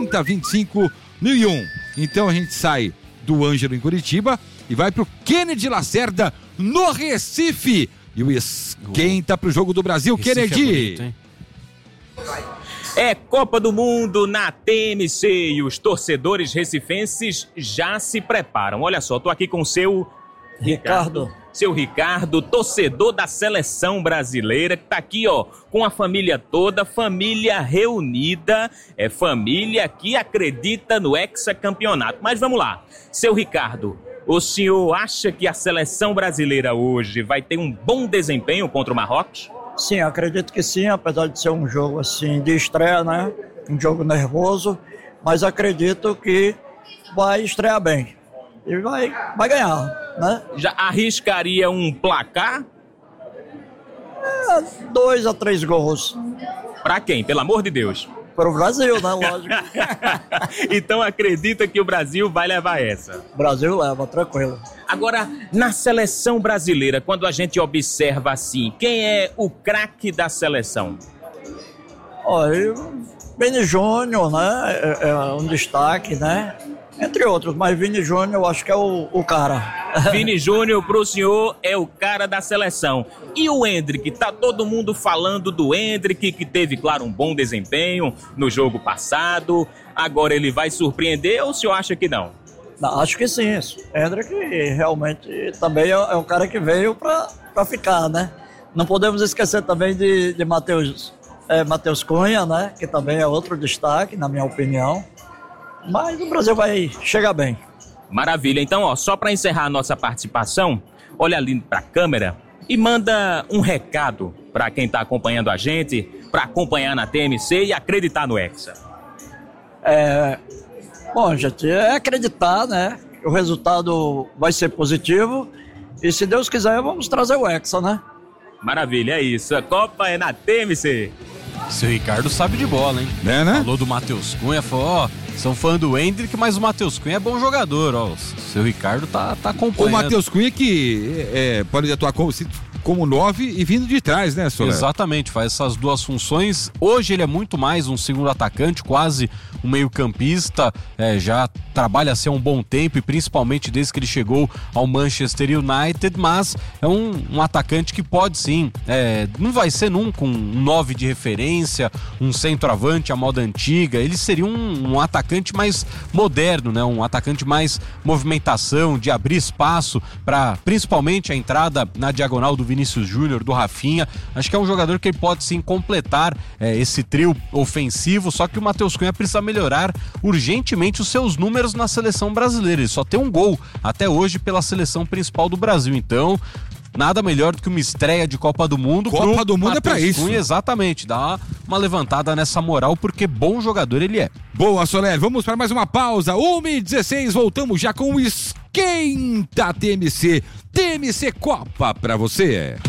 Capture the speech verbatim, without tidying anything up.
trinta, vinte e cinco, mil e um. Então a gente sai do Ângelo em Curitiba e vai pro Kennedy Lacerda no Recife. E o esquenta pro Jogo do Brasil, Recife Kennedy. É bonito, hein? É Copa do Mundo na T M C e os torcedores recifenses já se preparam. Olha só, tô aqui com o seu Ricardo. Ricardo. Seu Ricardo, torcedor da seleção brasileira, que tá aqui, ó, com a família toda, família reunida, é família que acredita no hexacampeonato. Mas vamos lá, seu Ricardo, o senhor acha que a seleção brasileira hoje vai ter um bom desempenho contra o Marrocos? Sim, acredito que sim, apesar de ser um jogo assim de estreia, né? Um jogo nervoso, mas acredito que vai estrear bem e vai, vai ganhar, né? Já arriscaria um placar? É, dois a três gols. Pra quem? Pelo amor de Deus. Para o Brasil, né? Lógico. Então acredita que o Brasil vai levar essa? O Brasil leva, tranquilo. Agora, na seleção brasileira, quando a gente observa assim, quem é o craque da seleção? Olha, Vini Júnior, né? É, é um destaque, né? Entre outros, mas Vini Júnior eu acho que é o, o cara. Vini Júnior pro senhor é o cara da seleção. E o Endrick? Tá todo mundo falando do Endrick, que teve, claro, um bom desempenho no jogo passado. Agora ele vai surpreender ou o senhor acha que não? Não, acho que sim. Endrick realmente também é, é um cara que veio pra, pra ficar, né? Não podemos esquecer também de, de Matheus, é, Matheus Cunha, né? Que também é outro destaque, na minha opinião. Mas o Brasil vai chegar bem. Maravilha. Então, ó, só para encerrar a nossa participação, olha ali para a câmera e manda um recado para quem está acompanhando a gente, para acompanhar na T M C e acreditar no Hexa. É, bom, gente, é acreditar, né? O resultado vai ser positivo e, se Deus quiser, vamos trazer o Hexa, né? Maravilha, é isso. A Copa é na T M C. Seu Ricardo sabe de bola, hein? É, né? Falou do Matheus Cunha, falou, ó, são fã do Endrick, mas o Matheus Cunha é bom jogador, ó. O seu Ricardo tá, tá acompanhando. O Matheus Cunha que é, pode atuar como, como nove e vindo de trás, né, Soler? Exatamente, faz essas duas funções. Hoje ele é muito mais um segundo atacante, quase um meio-campista, é, já trabalha assim há um bom tempo e principalmente desde que ele chegou ao Manchester United, mas é um, um atacante que pode sim, é, não vai ser nunca um nove de referência, um centroavante à moda antiga, ele seria um, um atacante mais moderno, né? Um atacante mais movimentação, de abrir espaço para principalmente a entrada na diagonal do Vinícius Júnior, do Rafinha. Acho que é um jogador que pode sim completar é, esse trio ofensivo, só que o Matheus Cunha precisa melhorar urgentemente os seus números na seleção brasileira. Ele só tem um gol até hoje pela seleção principal do Brasil, então nada melhor do que uma estreia de Copa do Mundo. Copa do Mundo Matheus é pra isso. Cunha, exatamente, dá uma levantada nessa moral, porque bom jogador ele é. Boa, Soler, vamos para mais uma pausa. uma e dezesseis, voltamos já com o Esquenta T M C. T M C Copa pra você.